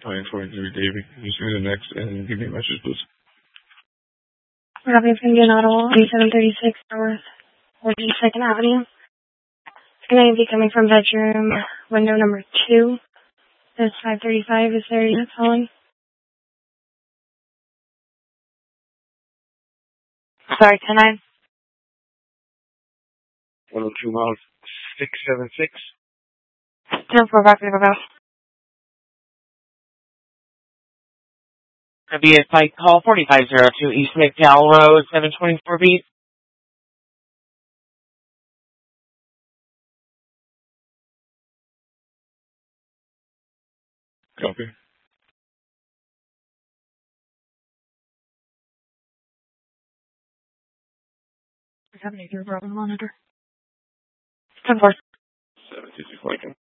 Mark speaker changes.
Speaker 1: 943 David. Can you send me the next and give me a message, please?
Speaker 2: Copy of Indian Ottawa, 8736 North 42nd Avenue. It's going to be coming from bedroom window number 2. It's 535. Is there a unit calling? Sorry, 10-9.
Speaker 1: 102 miles 676.
Speaker 2: 04 back to go.
Speaker 3: Be at site call 4502 East McDowell Road, 724B.
Speaker 1: Copy.
Speaker 2: 73 Bravo Monitor. 10-4.
Speaker 1: 76 Lincoln.